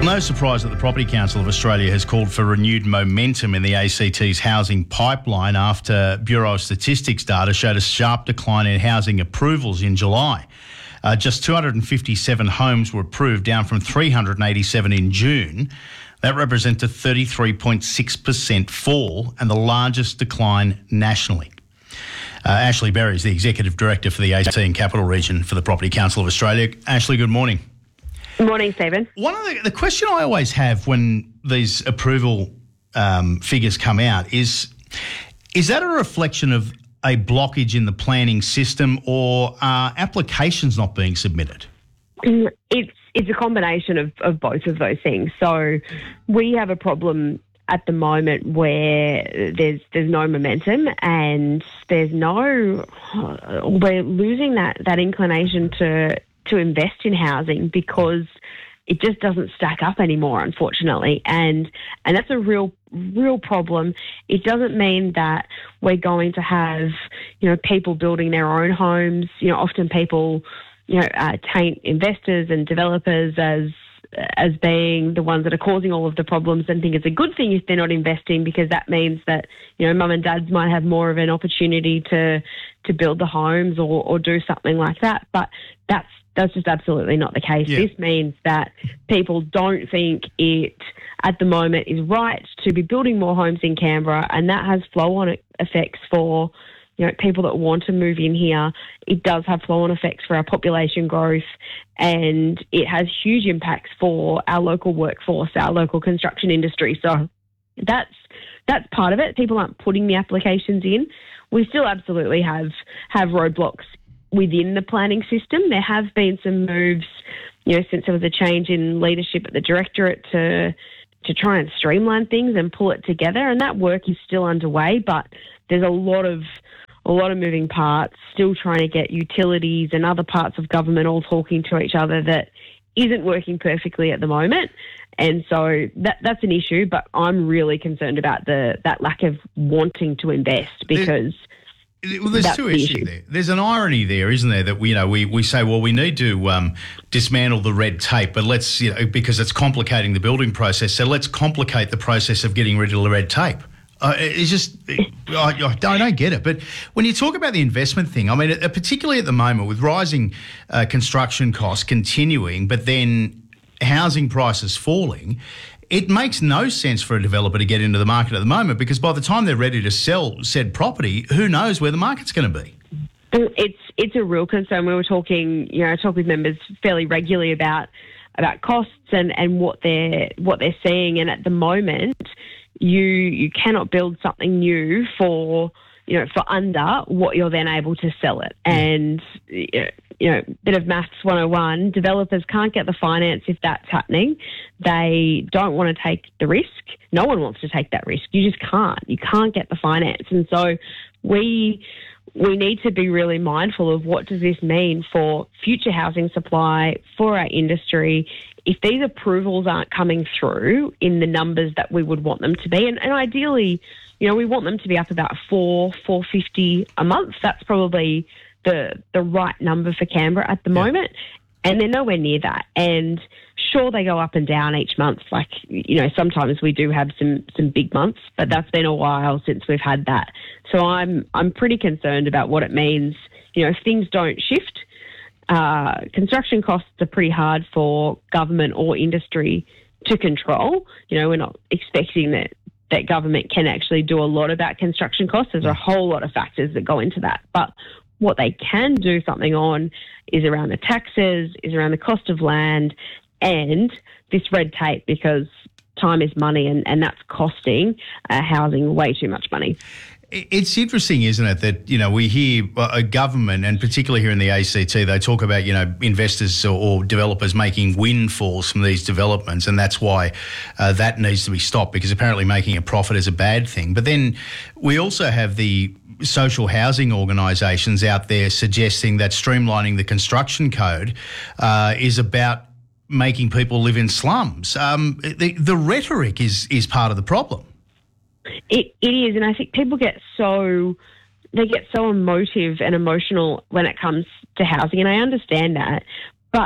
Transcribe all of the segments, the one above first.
No surprise that the Property Council of Australia has called for renewed momentum in the ACT's housing pipeline after Bureau of Statistics data showed a sharp decline in housing approvals in July. Just 257 homes were approved, down from 387 in June. That represents a 33.6% fall and the largest decline nationally. Ashley Berry is the Executive Director for the ACT and Capital Region for the Property Council of Australia. Ashley, good morning. Good morning, Stephen. One of the question I always have when these approval figures come out is that a reflection of a blockage in the planning system, or are applications not being submitted? It's a combination of both of those things. So we have a problem at the moment where there's no momentum and we're losing that inclination to invest in housing because it just doesn't stack up anymore, unfortunately. And that's a real problem. It doesn't mean that we're going to have, people building their own homes. Often people, taint investors and developers as being the ones that are causing all of the problems, and think it's a good thing if they're not investing, because that means that, mum and dads might have more of an opportunity to build the homes or do something like that. But that's just absolutely not the case. Yeah. This means that people don't think it, at the moment, is right to be building more homes in Canberra, and that has flow-on effects for people that want to move in here. It does have flow-on effects for our population growth, and it has huge impacts for our local workforce, our local construction industry. So that's part of it. People aren't putting the applications in. We still absolutely have roadblocks within the planning system. There have been some moves, since there was a change in leadership at the Directorate to try and streamline things and pull it together, and that work is still underway, but there's a lot of moving parts, still trying to get utilities and other parts of government all talking to each other that isn't working perfectly at the moment. And so that's an issue, but I'm really concerned about that lack of wanting to invest, because there's two issues there. There's an irony there, isn't there, that we say, well, we need to dismantle the red tape, but let's, because it's complicating the building process, so let's complicate the process of getting rid of the red tape. It's just, I don't get it. But when you talk about the investment thing, I mean, particularly at the moment with rising construction costs continuing, but then housing prices falling, it makes no sense for a developer to get into the market at the moment, because by the time they're ready to sell said property, who knows where the market's going to be? It's a real concern. We were talking, I talk with members fairly regularly about costs and what they're seeing, and at the moment, you cannot build something new for under what you're then able to sell it. And, bit of maths 101, developers can't get the finance if that's happening. They don't want to take the risk. No one wants to take that risk. You just can't. You can't get the finance. And so we need to be really mindful of what does this mean for future housing supply, for our industry, if these approvals aren't coming through in the numbers that we would want them to be. And ideally, we want them to be up about $450 a month. That's probably the right number for Canberra at the moment. And they're nowhere near that. And sure, they go up and down each month. Like, sometimes we do have some big months, but that's been a while since we've had that. So I'm pretty concerned about what it means. If things don't shift, construction costs are pretty hard for government or industry to control. We're not expecting that government can actually do a lot about construction costs. There's a whole lot of factors that go into that. But what they can do something on is around the taxes, is around the cost of land, and this red tape, because time is money, and that's costing housing way too much money. It's interesting, isn't it, that, we hear a government, and particularly here in the ACT, they talk about, investors or developers making windfalls from these developments, and that's why that needs to be stopped, because apparently making a profit is a bad thing. But then we also have the social housing organisations out there suggesting that streamlining the construction code is about making people live in slums. The rhetoric is part of the problem. It is, and I think people get so emotive and emotional when it comes to housing, and I understand that. But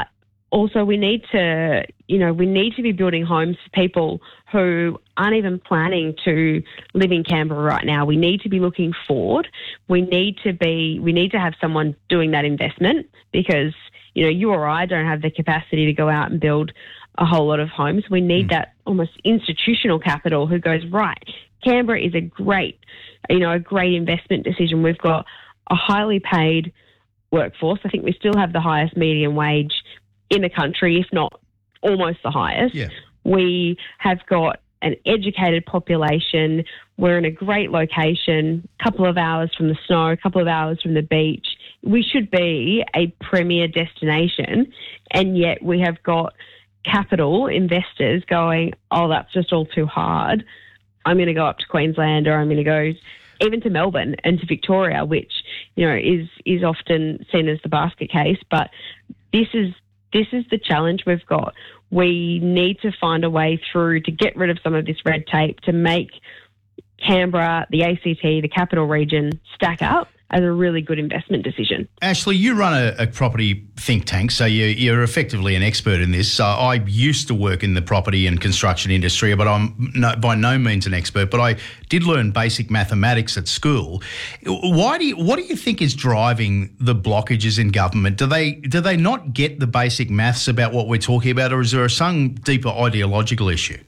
also we need to be building homes for people who aren't even planning to live in Canberra right now. We need to be looking forward. We need to have someone doing that investment, because, you or I don't have the capacity to go out and build a whole lot of homes. We need that almost institutional capital who goes, right, Canberra is a great investment decision. We've got a highly paid workforce. I think we still have the highest median wage in the country, if not almost the highest. Yeah. We have got an educated population. We're in a great location, a couple of hours from the snow, a couple of hours from the beach. We should be a premier destination, and yet we have got capital investors going, oh, that's just all too hard. I'm going to go up to Queensland, or I'm going to go even to Melbourne and to Victoria, which, is often seen as the basket case. But this is the challenge we've got. We need to find a way through to get rid of some of this red tape to make Canberra, the ACT, the capital region stack up as a really good investment decision. Ashley, you run a property think tank, so you're effectively an expert in this. I used to work in the property and construction industry, but I'm by no means an expert, but I did learn basic mathematics at school. What do you think is driving the blockages in government? Do they not get the basic maths about what we're talking about, or is there some deeper ideological issue?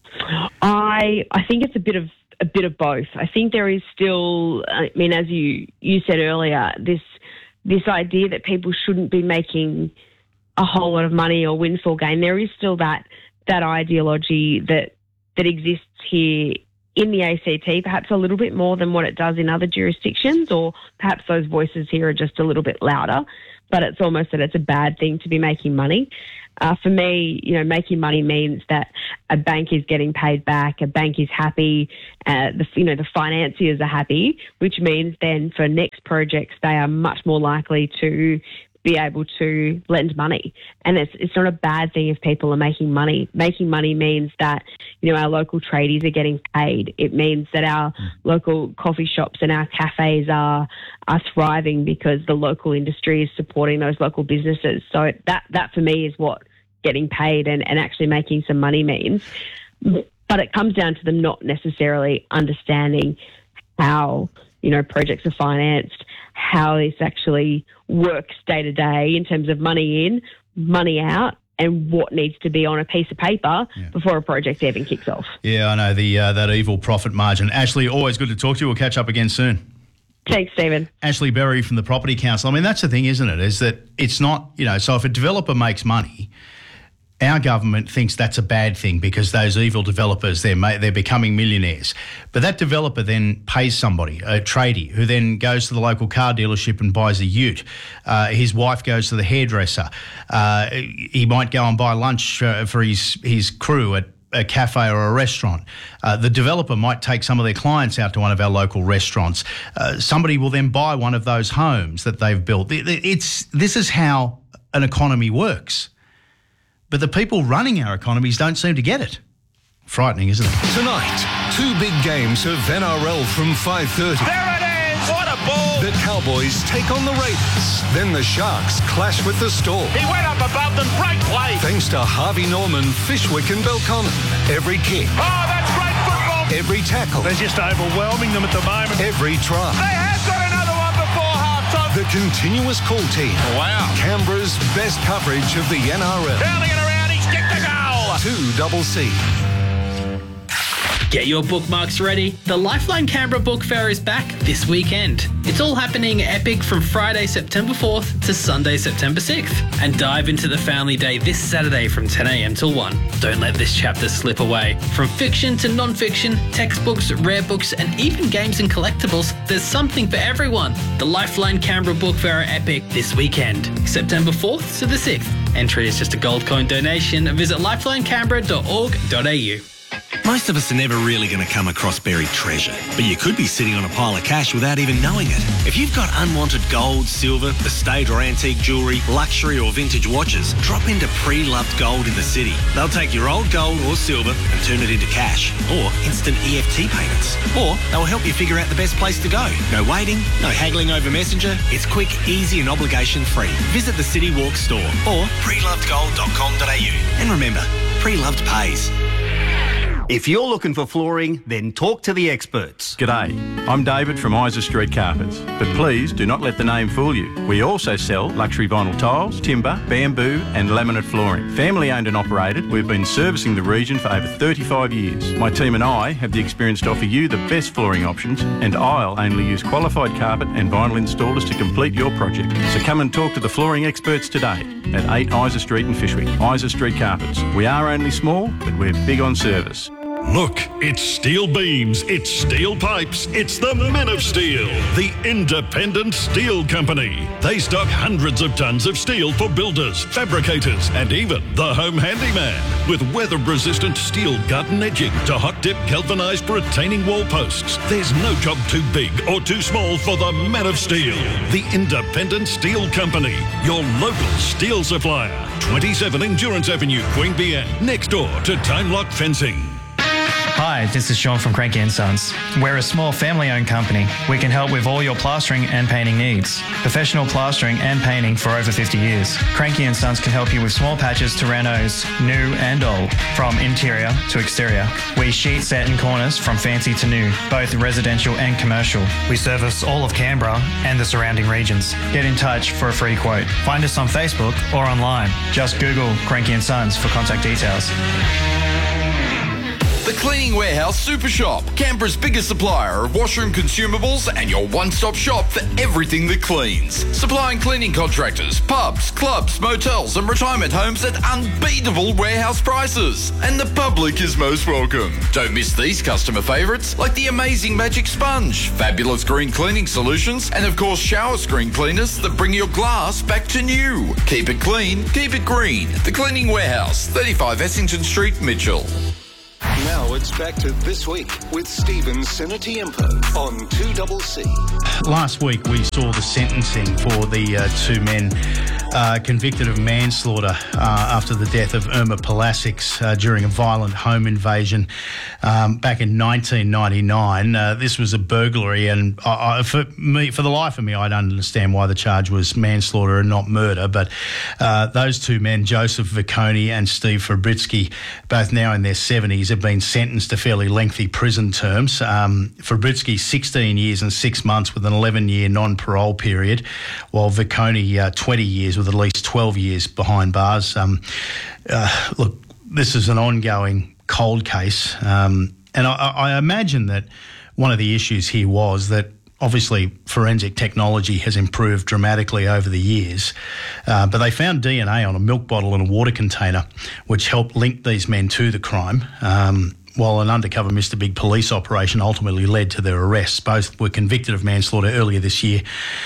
I think it's a bit of both. I think there is still, as you said earlier, this idea that people shouldn't be making a whole lot of money or windfall gain. There is still that ideology that exists here in the ACT, perhaps a little bit more than what it does in other jurisdictions, or perhaps those voices here are just a little bit louder, but it's almost that it's a bad thing to be making money. For me, making money means that a bank is getting paid back, a bank is happy, the financiers are happy, which means then for next projects they are much more likely to be able to lend money. And it's not a bad thing if people are making money. Making money means that, our local tradies are getting paid. It means that our local coffee shops and our cafes are thriving because the local industry is supporting those local businesses. So that for me is what getting paid and actually making some money means. But it comes down to them not necessarily understanding how, projects are financed, how this actually works day to day in terms of money in, money out, and what needs to be on a piece of paper before a project even kicks off. Yeah, I know, that evil profit margin. Ashley, always good to talk to you. We'll catch up again soon. Thanks, Stephen. Ashley Berry from the Property Council. That's the thing, isn't it, is that it's not, so if a developer makes money, our government thinks that's a bad thing because those evil developers, they're becoming millionaires. But that developer then pays somebody, a tradie, who then goes to the local car dealership and buys a ute. His wife goes to the hairdresser. He might go and buy lunch for his crew at a cafe or a restaurant. The developer might take some of their clients out to one of our local restaurants. Somebody will then buy one of those homes that they've built. This is how an economy works. But the people running our economies don't seem to get it. Frightening, isn't it? Tonight, two big games of NRL from 5:30. There it is! What a ball! The Cowboys take on the Raiders. Then the Sharks clash with the Storm. He went up above them. Great play! Thanks to Harvey Norman, Fishwick and Belconnen. Every kick. Oh, that's great football! Every tackle. They're just overwhelming them at the moment. Every try. They have got another one before half-time. The continuous call team. Wow. Canberra's best coverage of the NRL. Rounding it around, he's kicked the goal! 2CC. Get your bookmarks ready. The Lifeline Canberra Book Fair is back this weekend. It's all happening epic from Friday, September 4th to Sunday, September 6th. And dive into the Family Day this Saturday from 10 a.m. till 1. Don't let this chapter slip away. From fiction to non-fiction, textbooks, rare books, and even games and collectibles, there's something for everyone. The Lifeline Canberra Book Fair epic this weekend, September 4th to the 6th. Entry is just a gold coin donation. Visit lifelinecanberra.org.au. Most of us are never really going to come across buried treasure, but you could be sitting on a pile of cash without even knowing it. If you've got unwanted gold, silver, estate or antique jewellery, luxury or vintage watches, drop into Pre-Loved Gold in the city. They'll take your old gold or silver and turn it into cash or instant EFT payments. Or they'll help you figure out the best place to go. No waiting, no haggling over Messenger. It's quick, easy and obligation-free. Visit the City Walk store or prelovedgold.com.au. And remember, Pre-Loved pays. If you're looking for flooring, then talk to the experts. G'day, I'm David from Isa Street Carpets, but please do not let the name fool you. We also sell luxury vinyl tiles, timber, bamboo and laminate flooring. Family owned and operated, we've been servicing the region for over 35 years. My team and I have the experience to offer you the best flooring options, and I'll only use qualified carpet and vinyl installers to complete your project. So come and talk to the flooring experts today at 8 Isa Street in Fyshwick. Isa Street Carpets. We are only small, but we're big on service. Look, it's steel beams, it's steel pipes, it's the Men of Steel, the independent steel company. They stock hundreds of tons of steel for builders, fabricators, and even the home handyman. With weather-resistant steel gut and edging to hot-dip galvanised retaining wall posts, there's no job too big or too small for the Men of Steel, the independent steel company, your local steel supplier. 27 Endurance Avenue, Queanbeyan, next door to Time Lock Fencing. Hi, this is Sean from Cranky & Sons. We're a small family-owned company. We can help with all your plastering and painting needs. Professional plastering and painting for over 50 years. Cranky & Sons can help you with small patches to renos, new and old, from interior to exterior. We sheet set in corners from fancy to new, both residential and commercial. We service all of Canberra and the surrounding regions. Get in touch for a free quote. Find us on Facebook or online. Just Google Cranky & Sons for contact details. The Cleaning Warehouse Super Shop, Canberra's biggest supplier of washroom consumables and your one-stop shop for everything that cleans. Supplying cleaning contractors, pubs, clubs, motels and retirement homes at unbeatable warehouse prices. And the public is most welcome. Don't miss these customer favourites like the amazing Magic Sponge, fabulous green cleaning solutions and of course shower screen cleaners that bring your glass back to new. Keep it clean, keep it green. The Cleaning Warehouse, 35 Essington Street, Mitchell. Now it's back to This Week with Stephen Sinatiempo on 2CC. Last week we saw the sentencing for the two men convicted of manslaughter after the death of Irma Palasic during a violent home invasion back in 1999. This was a burglary, and for the life of me, I don't understand why the charge was manslaughter and not murder. But those two men, Joseph Vicconi and Steve Fabritsky, both now in their 70s, have been sentenced to fairly lengthy prison terms. Fabritsky 16 years and 6 months with an 11-year non-parole period, while Vicconi 20 years with at least 12 years behind bars. Look, this is an ongoing cold case, and I imagine that one of the issues here was that obviously forensic technology has improved dramatically over the years, but they found DNA on a milk bottle and a water container, which helped link these men to the crime, while an undercover Mr. Big police operation ultimately led to their arrests. Both were convicted of manslaughter earlier this year,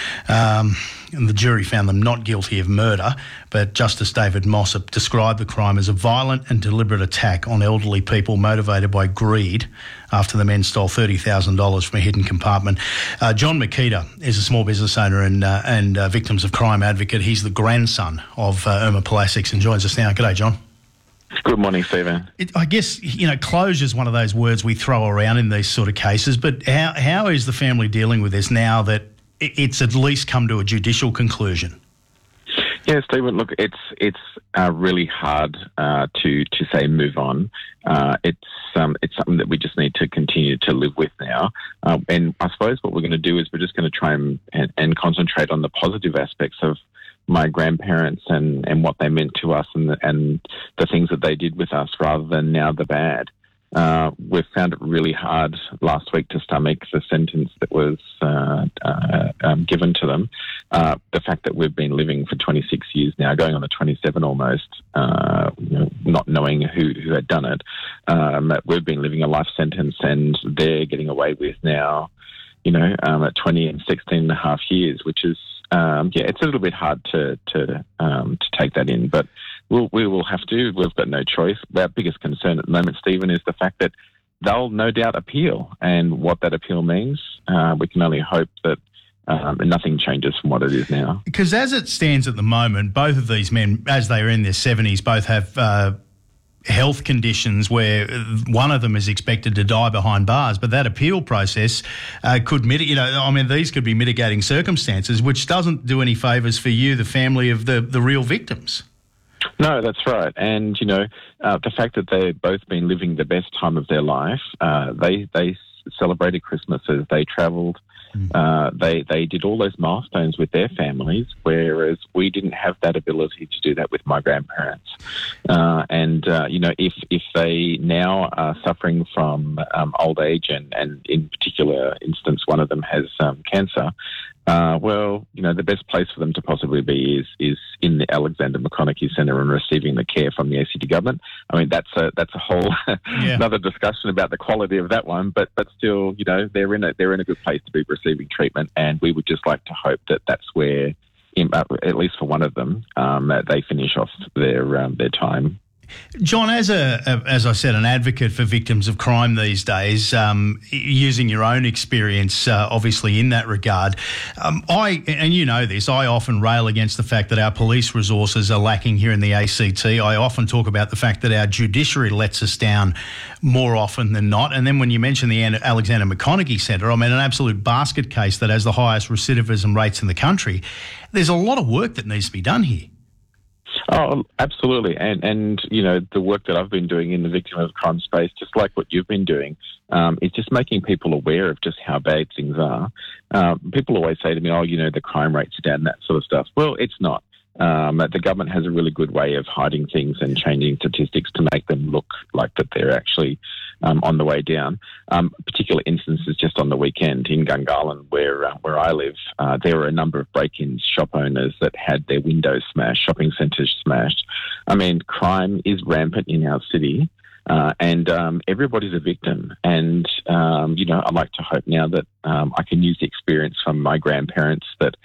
and the jury found them not guilty of murder, but Justice David Mossop described the crime as a violent and deliberate attack on elderly people motivated by greed after the men stole $30,000 from a hidden compartment. John Makita is a small business owner and victims of crime advocate. He's the grandson of Irma Palasic and joins us now. G'day, John. Good morning, Stephen. I guess, closure is one of those words we throw around in these sort of cases, but how is the family dealing with this now that it's at least come to a judicial conclusion? Yeah, Stephen, look, it's really hard to say move on. It's something that we just need to continue to live with now. And I suppose what we're going to do is we're just going to try and concentrate on the positive aspects of my grandparents and what they meant to us and the things that they did with us rather than now the bad. We've found it really hard last week to stomach the sentence that was given to them. The fact that we've been living for 26 years now, going on the 27 almost, not knowing who had done it. We've been living a life sentence and they're getting away with now, at 20 and 16 and a half years, which is, it's a little bit hard to take that in, but we will have to. We've got no choice. Our biggest concern at the moment, Stephen, is the fact that they'll no doubt appeal. And what that appeal means, we can only hope that nothing changes from what it is now. Because as it stands at the moment, both of these men, as they are in their 70s, both have health conditions where one of them is expected to die behind bars, but that appeal process could these could be mitigating circumstances, which doesn't do any favours for you, the family of the real victims. No, that's right. And, the fact that they've both been living the best time of their life, they celebrated Christmas as they travelled. They did all those milestones with their families, whereas we didn't have that ability to do that with my grandparents. If they now are suffering from old age and in particular instance, one of them has cancer, the best place for them to possibly be is in the Alexander McConaughey Centre and receiving the care from the ACT government. I mean, that's a whole another discussion about the quality of that one, but still, they're in a good place to be receiving treatment, and we would just like to hope that that's where, at least for one of them, that they finish off their time. John, as I said, an advocate for victims of crime these days, using your own experience, obviously in that regard, I often rail against the fact that our police resources are lacking here in the ACT. I often talk about the fact that our judiciary lets us down more often than not. And then when you mention the Alexander McConaughey Centre, an absolute basket case that has the highest recidivism rates in the country. There's a lot of work that needs to be done here. Oh, absolutely. And the work that I've been doing in the victim of crime space, just like what you've been doing, is just making people aware of just how bad things are. People always say to me, the crime rate's down, that sort of stuff. Well, it's not. The government has a really good way of hiding things and changing statistics to make them look like that they're actually on the way down. Particular instances just on the weekend in Gungahlin, where I live, there were a number of break-ins, shop owners that had their windows smashed, shopping centres smashed. I mean, crime is rampant in our city. And everybody's a victim. And, I'd like to hope now that I can use the experience from my grandparents that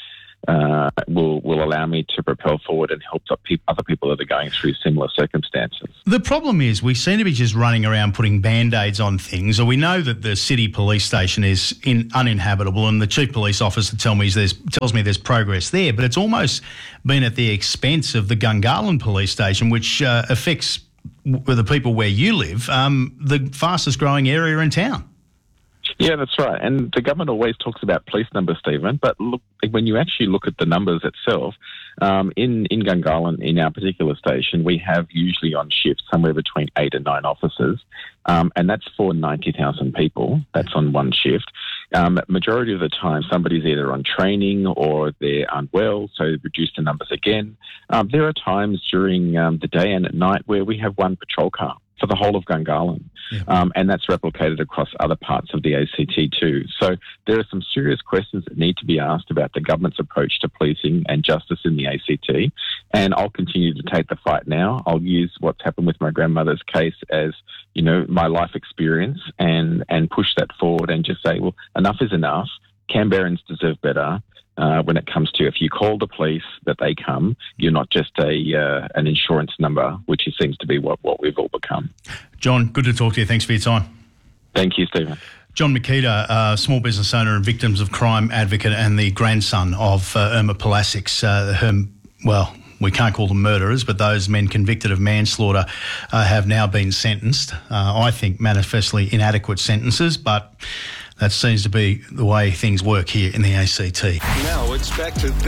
will allow me to propel forward and help other people that are going through similar circumstances. The problem is we seem to be just running around putting Band-Aids on things. We know that the city police station is uninhabitable, and the chief police officer tells me there's progress there, but it's almost been at the expense of the Gungahlin police station, which affects the people where you live, the fastest growing area in town. Yeah, that's right. And the government always talks about police numbers, Stephen, but look, when you actually look at the numbers itself, in Gungahlin, in our particular station, we have usually on shift somewhere between 8 and 9 officers, and that's for 90,000 people. That's on one shift. Majority of the time, somebody's either on training or they're unwell, so reduce the numbers again. There are times during the day and at night where we have one patrol car for the whole of Gungahlin. Yeah. And that's replicated across other parts of the ACT too. So there are some serious questions that need to be asked about the government's approach to policing and justice in the ACT. And I'll continue to take the fight now. I'll use what's happened with my grandmother's case as, my life experience and push that forward and just say, well, enough is enough. Canberrans deserve better. When it comes to, if you call the police that they come, you're not just an insurance number, which seems to be what we've all become. John, good to talk to you. Thanks for your time. Thank you, Stephen. John Mikita, small business owner and victims of crime advocate and the grandson of Irma Palasics, we can't call them murderers, but those men convicted of manslaughter have now been sentenced. I think manifestly inadequate sentences, but that seems to be the way things work here in the ACT. Now it's back to